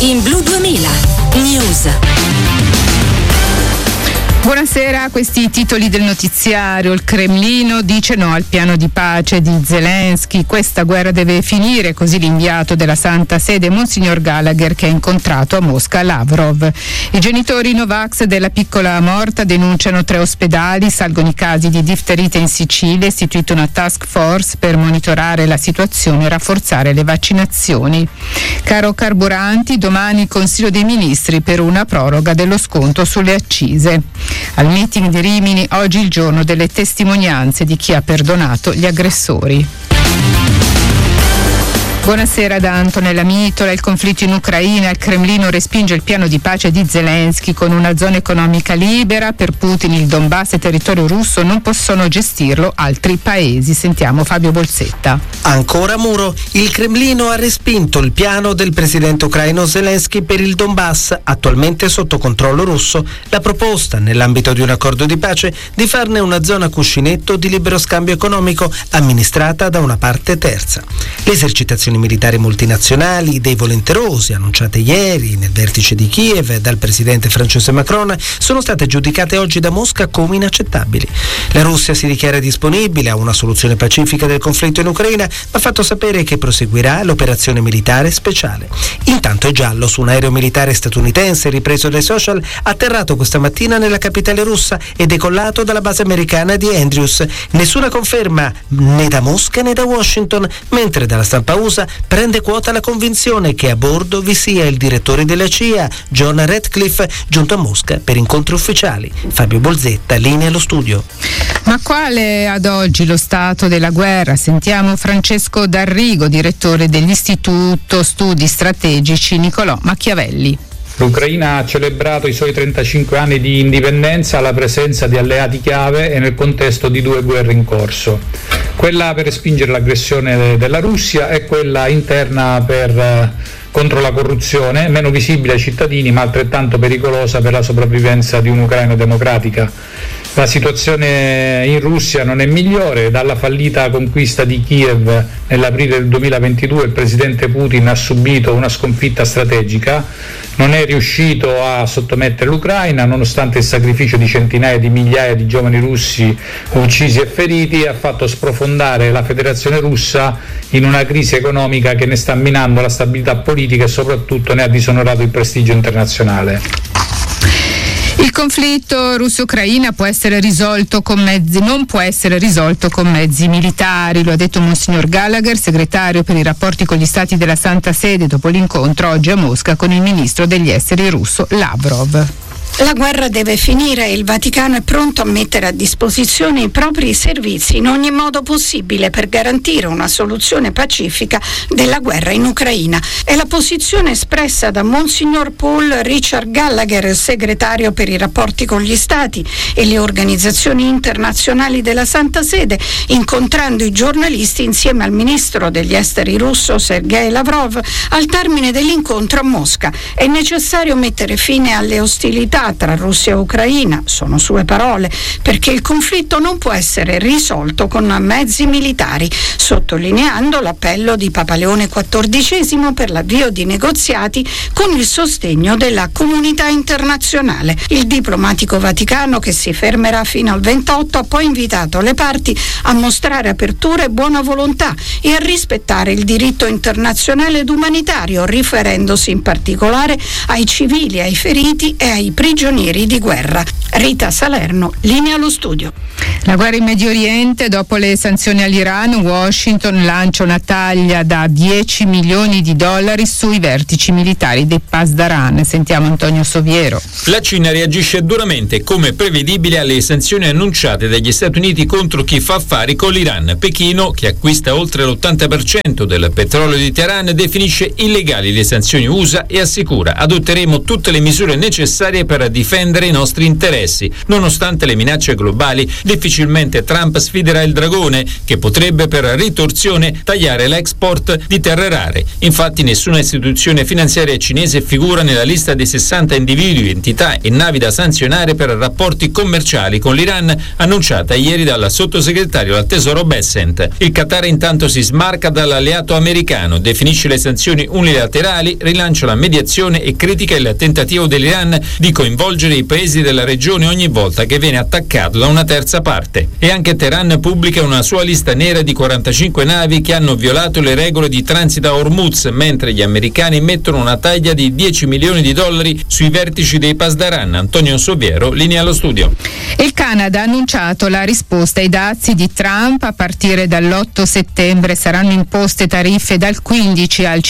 In Blu 2000 News. Buonasera, questi i titoli del notiziario. Il Cremlino dice no al piano di pace di Zelensky. Questa guerra deve finire, così l'inviato della Santa Sede Monsignor Gallagher, che ha incontrato a Mosca Lavrov. I genitori Novax della piccola morta denunciano 3 ospedali, salgono i casi di difterite in Sicilia, istituita una task force per monitorare la situazione e rafforzare le vaccinazioni. Caro carburanti, domani Consiglio dei Ministri per una proroga dello sconto sulle accise. Al meeting di Rimini oggi il giorno delle testimonianze di chi ha perdonato gli aggressori. Buonasera da Antonella Mitola. Il conflitto in Ucraina, il Cremlino respinge il piano di pace di Zelensky con una zona economica libera. Per Putin il Donbass è territorio russo, non possono gestirlo altri paesi. Sentiamo Fabio Bolsetta. Ancora muro, il Cremlino ha respinto il piano del presidente ucraino Zelensky per il Donbass, attualmente sotto controllo russo. La proposta, nell'ambito di un accordo di pace, di farne una zona cuscinetto di libero scambio economico amministrata da una parte terza. Le esercitazioni militari multinazionali dei volenterosi annunciate ieri nel vertice di Kiev dal presidente francese Macron sono state giudicate oggi da Mosca come inaccettabili. La Russia si dichiara disponibile a una soluzione pacifica del conflitto in Ucraina, ma ha fatto sapere che proseguirà l'operazione militare speciale. Intanto è giallo su un aereo militare statunitense ripreso dai social, atterrato questa mattina nella capitale russa e decollato dalla base americana di Andrews. Nessuna conferma né da Mosca né da Washington, mentre dalla stampa USA prende quota la convinzione che a bordo vi sia il direttore della CIA, John Ratcliffe, giunto a Mosca per incontri ufficiali. Fabio Bolsetta, linea allo studio. Ma quale ad oggi lo stato della guerra? Sentiamo Francesco D'Arrigo, direttore dell'Istituto Studi Strategici Niccolò Machiavelli. L'Ucraina ha celebrato i suoi 35 anni di indipendenza alla presenza di alleati chiave e nel contesto di 2 guerre in corso. Quella per respingere l'aggressione della Russia e quella interna contro la corruzione, meno visibile ai cittadini ma altrettanto pericolosa per la sopravvivenza di un'Ucraina democratica. La situazione in Russia non è migliore. Dalla fallita conquista di Kiev nell'aprile del 2022 il presidente Putin ha subito una sconfitta strategica, non è riuscito a sottomettere l'Ucraina nonostante il sacrificio di centinaia di migliaia di giovani russi uccisi e feriti, e ha fatto sprofondare la Federazione Russa in una crisi economica che ne sta minando la stabilità politica e soprattutto ne ha disonorato il prestigio internazionale. Il conflitto russo-ucraina non può essere risolto con mezzi militari, lo ha detto Monsignor Gallagher, segretario per i rapporti con gli stati della Santa Sede, dopo l'incontro oggi a Mosca con il ministro degli esteri russo Lavrov. La guerra deve finire e il Vaticano è pronto a mettere a disposizione i propri servizi in ogni modo possibile per garantire una soluzione pacifica della guerra in Ucraina. È la posizione espressa da Monsignor Paul Richard Gallagher, segretario per i rapporti con gli Stati e le organizzazioni internazionali della Santa Sede, incontrando i giornalisti insieme al ministro degli esteri russo Sergei Lavrov al termine dell'incontro a Mosca. È necessario mettere fine alle ostilità tra Russia e Ucraina, sono sue parole, perché il conflitto non può essere risolto con mezzi militari, sottolineando l'appello di Papa Leone XIV per l'avvio di negoziati con il sostegno della comunità internazionale. Il diplomatico vaticano, che si fermerà fino al 28, ha poi invitato le parti a mostrare apertura e buona volontà e a rispettare il diritto internazionale ed umanitario, riferendosi in particolare ai civili, ai feriti e ai prigionieri di guerra. Rita Salerno, linea allo studio. La guerra in Medio Oriente, dopo le sanzioni all'Iran, Washington lancia una taglia da $10 milioni sui vertici militari dei Pasdaran. Sentiamo Antonio Soviero. La Cina reagisce duramente, come prevedibile, alle sanzioni annunciate dagli Stati Uniti contro chi fa affari con l'Iran. Pechino, che acquista oltre l'80% del petrolio di Teheran, definisce illegali le sanzioni USA e assicura: adotteremo tutte le misure necessarie per per difendere i nostri interessi. Nonostante le minacce globali, difficilmente Trump sfiderà il dragone, che potrebbe per ritorsione tagliare l'export di terre rare. Infatti nessuna istituzione finanziaria cinese figura nella lista dei 60 individui, entità e navi da sanzionare per rapporti commerciali con l'Iran, annunciata ieri dal sottosegretario al Tesoro Bessent. Il Qatar intanto si smarca dall'alleato americano, definisce le sanzioni unilaterali, rilancia la mediazione e critica il tentativo dell'Iran di coinvolgere i paesi della regione ogni volta che viene attaccato da una terza parte. E anche Teheran pubblica una sua lista nera di 45 navi che hanno violato le regole di transito a Hormuz, mentre gli americani mettono una taglia di $10 milioni sui vertici dei Pasdaran. Antonio Soviero, linea allo studio. Il Canada ha annunciato la risposta ai dazi di Trump. A partire dall'8 settembre saranno imposte tariffe dal 15 al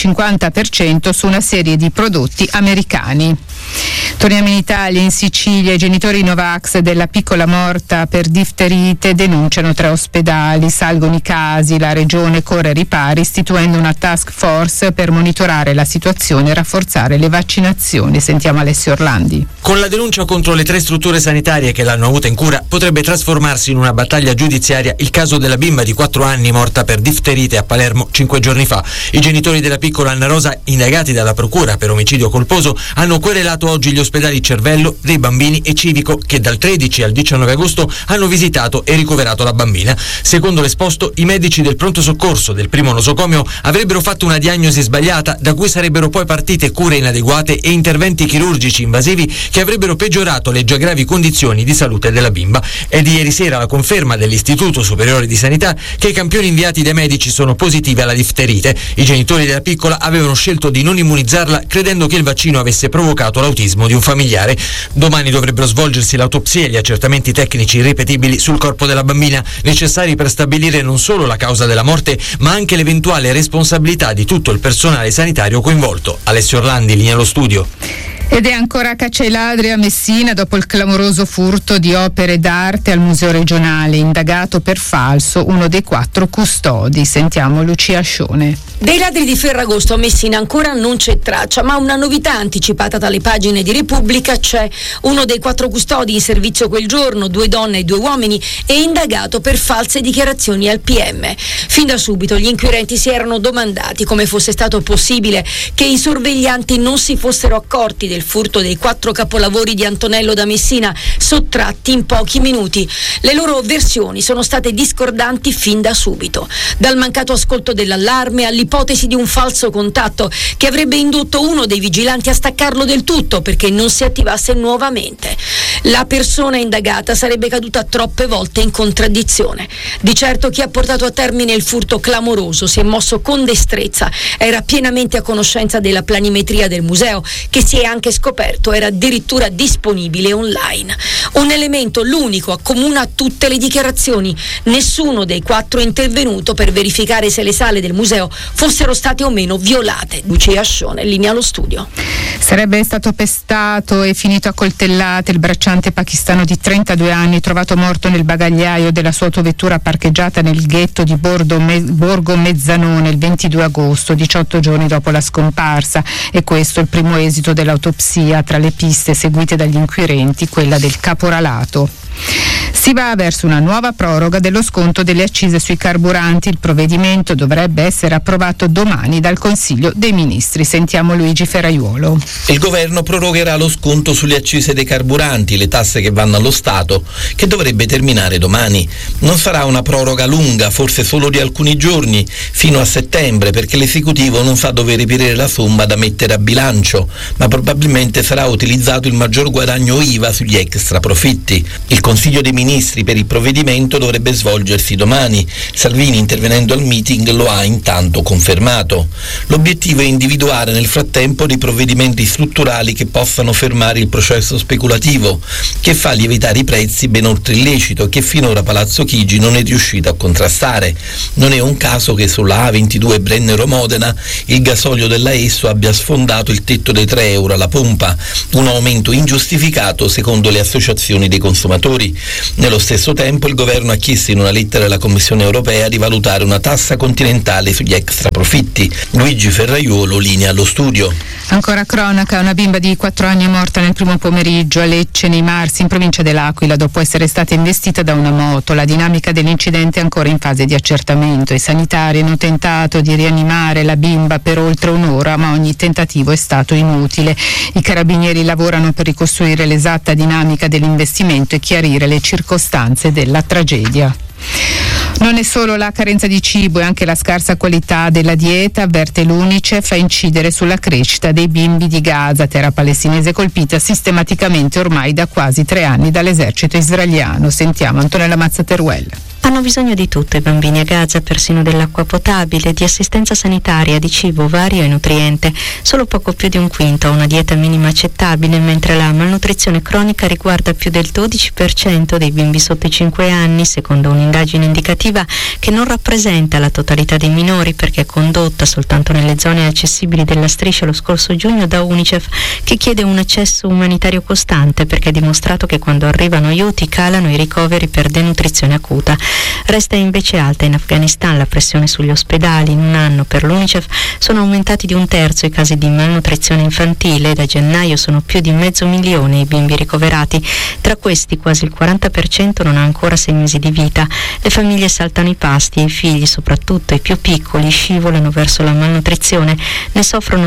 50% su una serie di prodotti americani. Torniamo in Italia. In Sicilia i genitori Novax della piccola morta per difterite denunciano 3 ospedali, salgono i casi, la regione corre ai ripari istituendo una task force per monitorare la situazione e rafforzare le vaccinazioni. Sentiamo Alessio Orlandi. Con la denuncia contro le 3 strutture sanitarie che l'hanno avuta in cura potrebbe trasformarsi in una battaglia giudiziaria il caso della bimba di 4 anni morta per difterite a Palermo 5 giorni fa. I genitori della piccola Anna Rosa, indagati dalla procura per omicidio colposo, hanno querelato oggi gli ospedali Cervello, dei Bambini e Civico, che dal 13 al 19 agosto hanno visitato e ricoverato la bambina. Secondo l'esposto, i medici del pronto soccorso del primo nosocomio avrebbero fatto una diagnosi sbagliata, da cui sarebbero poi partite cure inadeguate e interventi chirurgici invasivi che avrebbero peggiorato le già gravi condizioni di salute della bimba. È di ieri sera la conferma dell'Istituto Superiore di Sanità che i campioni inviati dai medici sono positivi alla difterite. I genitori della piccola avevano scelto di non immunizzarla, credendo che il vaccino avesse provocato l'autismo di un familiare. Domani dovrebbero svolgersi l'autopsia e gli accertamenti tecnici irripetibili sul corpo della bambina, necessari per stabilire non solo la causa della morte, ma anche l'eventuale responsabilità di tutto il personale sanitario coinvolto. Alessio Orlandi, linea allo studio. Ed è ancora a caccia ai ladri a Messina dopo il clamoroso furto di opere d'arte al Museo Regionale. Indagato per falso uno dei 4 custodi. Sentiamo Lucia Scione. Dei ladri di Ferragosto a Messina ancora non c'è traccia, ma una novità anticipata dalle pagine di Repubblica c'è. Uno dei 4 custodi in servizio quel giorno, 2 donne e 2 uomini, è indagato per false dichiarazioni al PM. Fin da subito gli inquirenti si erano domandati come fosse stato possibile che i sorveglianti non si fossero accorti del furto dei 4 capolavori di Antonello da Messina, sottratti in pochi minuti. Le loro versioni sono state discordanti fin da subito, dal mancato ascolto dell'allarme all'ipotesi di un falso contatto che avrebbe indotto uno dei vigilanti a staccarlo del tutto perché non si attivasse nuovamente. La persona indagata sarebbe caduta troppe volte in contraddizione. Di certo chi ha portato a termine il furto clamoroso si è mosso con destrezza, era pienamente a conoscenza della planimetria del museo, che si è anche scoperto era addirittura disponibile online. Un elemento, l'unico, accomuna tutte le dichiarazioni. Nessuno dei 4 è intervenuto per verificare se le sale del museo fossero state o meno violate. Lucia Scione, linea allo studio. Sarebbe stato pestato e finito a coltellate il bracciante pakistano di 32 anni trovato morto nel bagagliaio della sua autovettura parcheggiata nel ghetto di Borgo Mezzanone il 22 agosto, 18 giorni dopo la scomparsa. E questo è il primo esito dell'autopsia. Tra le piste seguite dagli inquirenti, quella del caporalato. Si va verso una nuova proroga dello sconto delle accise sui carburanti. Il provvedimento dovrebbe essere approvato domani dal Consiglio dei Ministri. Sentiamo Luigi Ferraiuolo. Il governo prorogherà lo sconto sulle accise dei carburanti, le tasse che vanno allo Stato, che dovrebbe terminare domani. Non sarà una proroga lunga, forse solo di alcuni giorni, fino a settembre, perché l'esecutivo non sa dove reperire la somma da mettere a bilancio, ma probabilmente sarà utilizzato il maggior guadagno IVA sugli extra profitti. Il Consiglio dei Ministri per il provvedimento dovrebbe svolgersi domani. Salvini, intervenendo al meeting, lo ha intanto confermato. L'obiettivo è individuare nel frattempo dei provvedimenti strutturali che possano fermare il processo speculativo, che fa lievitare i prezzi ben oltre il lecito e che finora Palazzo Chigi non è riuscito a contrastare. Non è un caso che sulla A22 Brennero-Modena il gasolio della Esso abbia sfondato il tetto dei €3 alla pompa, un aumento ingiustificato secondo le associazioni dei consumatori. Nello stesso tempo il governo ha chiesto in una lettera alla Commissione europea di valutare una tassa continentale sugli extra profitti. Luigi Ferraiuolo, linea allo studio. Ancora cronaca, una bimba di 4 anni è morta nel primo pomeriggio a Lecce, nei Marsi, in provincia dell'Aquila, dopo essere stata investita da una moto. La dinamica dell'incidente è ancora in fase di accertamento. I sanitari hanno tentato di rianimare la bimba per oltre un'ora, ma ogni tentativo è stato inutile. I carabinieri lavorano per ricostruire l'esatta dinamica dell'investimento e chiarire le circostanze della tragedia. Non è solo la carenza di cibo e anche la scarsa qualità della dieta, avverte l'UNICEF, a incidere sulla crescita dei bimbi di Gaza, terra palestinese colpita sistematicamente ormai da quasi 3 anni dall'esercito israeliano. Sentiamo Antonella Mazzateruel. Hanno bisogno di tutto i bambini a Gaza, persino dell'acqua potabile, di assistenza sanitaria, di cibo vario e nutriente. Solo poco più di un quinto ha una dieta minima accettabile, mentre la malnutrizione cronica riguarda più del 12% dei bimbi sotto i 5 anni, secondo un'indagine indicativa che non rappresenta la totalità dei minori, perché è condotta soltanto nelle zone accessibili della striscia lo scorso giugno da UNICEF, che chiede un accesso umanitario costante, perché è dimostrato che quando arrivano aiuti calano i ricoveri per denutrizione acuta. Resta invece alta in Afghanistan la pressione sugli ospedali. In un anno, per l'UNICEF, sono aumentati di 1/3 i casi di malnutrizione infantile. Da gennaio sono più di 500.000 i bimbi ricoverati. Tra questi quasi il 40% non ha ancora 6 mesi di vita. Le famiglie saltano i pasti e i figli, soprattutto i più piccoli, scivolano verso la malnutrizione. Ne soffrono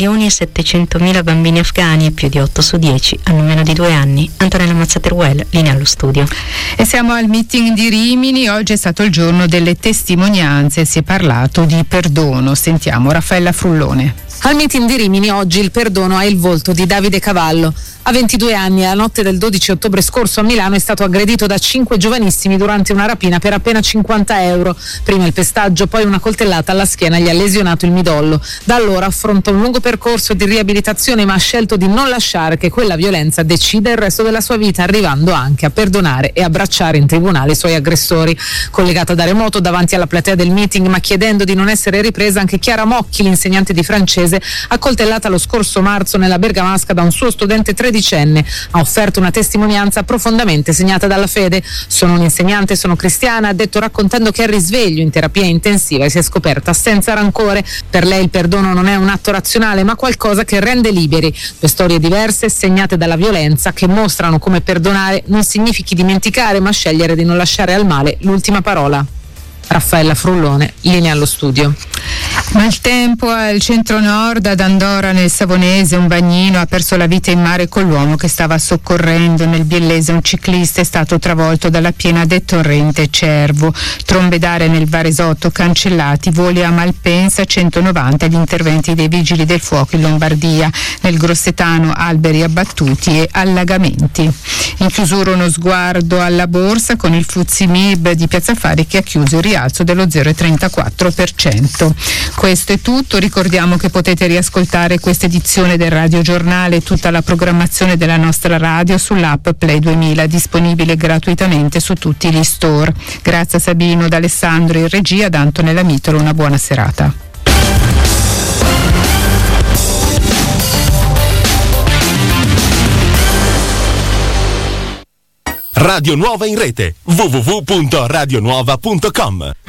3.700.000 bambini afghani e più di 8 su 10 hanno meno di 2 anni. Antonella Mazzateruel, linea allo studio. E siamo al meeting di Rimini. Oggi è stato il giorno delle testimonianze, si è parlato di perdono. Sentiamo Raffaella Frullone. Al meeting di Rimini oggi il perdono ha il volto di Davide Cavallo. A 22 anni, la notte del 12 ottobre scorso a Milano, è stato aggredito da 5 giovanissimi durante una rapina per appena 50 euro. Prima il pestaggio, poi una coltellata alla schiena gli ha lesionato il midollo. Da allora affronta un lungo percorso di riabilitazione, ma ha scelto di non lasciare che quella violenza decida il resto della sua vita, arrivando anche a perdonare e abbracciare in tribunale i suoi aggressori. Collegata da remoto davanti alla platea del meeting, ma chiedendo di non essere ripresa, anche Chiara Mocchi, l'insegnante di francese, accoltellata lo scorso marzo nella Bergamasca da un suo studente 13enne, ha offerto una testimonianza profondamente segnata dalla fede. Sono un'insegnante, sono cristiana, ha detto, raccontando che al risveglio in terapia intensiva si è scoperta senza rancore. Per lei il perdono non è un atto razionale, ma qualcosa che rende liberi. Due storie diverse, segnate dalla violenza, che mostrano come perdonare non significhi dimenticare, ma scegliere di non lasciare al male l'ultima parola. Raffaella Frullone, linea allo studio. Maltempo al centro-nord, ad Andora nel Savonese, un bagnino ha perso la vita in mare con l'uomo che stava soccorrendo. Nel Biellese un ciclista è stato travolto dalla piena del torrente Cervo. Trombe d'aria nel Varesotto cancellati, voli a Malpensa, 190 gli interventi dei vigili del fuoco in Lombardia. Nel Grossetano alberi abbattuti e allagamenti. In chiusura uno sguardo alla borsa con il FTSE MIB di Piazza Affari che ha chiuso il rialzo dello 0,34%. Questo è tutto, ricordiamo che potete riascoltare questa edizione del Radio Giornale e tutta la programmazione della nostra radio sull'app Play 2000, disponibile gratuitamente su tutti gli store. Grazie a Sabino, D'Alessandro in regia, da Antonella Mitolo, una buona serata. Radio Nuova in rete www.radionuova.com